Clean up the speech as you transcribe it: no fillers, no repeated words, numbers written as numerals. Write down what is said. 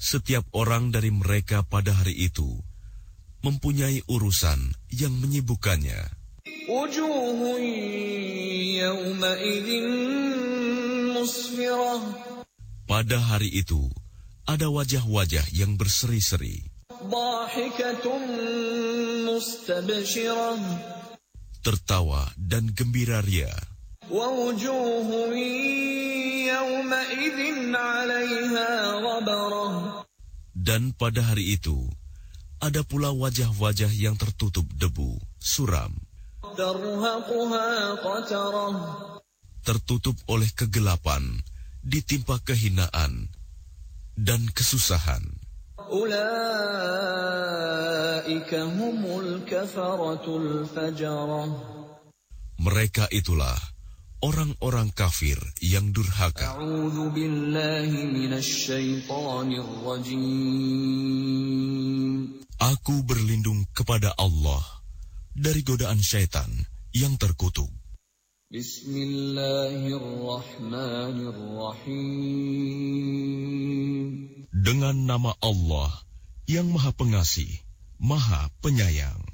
Setiap orang dari mereka pada hari itu mempunyai urusan yang menyibukkannya. Wujuhun yawma'idhin musfirah. Pada hari itu ada wajah-wajah yang berseri-seri. Dhahikatun mustabshirah. Tertawa dan gembira ria. Wa wujuhun yawma'idhin 'alaiha ghabarah. Dan pada hari itu ada pula wajah-wajah yang tertutup debu, suram. Tarhaquha qatarah. Tertutup oleh kegelapan, ditimpa kehinaan dan kesusahan. Ulaika humul kafaratul fajarah. Mereka itulah orang-orang kafir yang durhaka. A'udzu billahi minasy syaithanir rajim. Aku berlindung kepada Allah dari godaan syaitan yang terkutuk. Bismillahirrahmanirrahim. Dengan nama Allah yang Maha Pengasih, Maha Penyayang.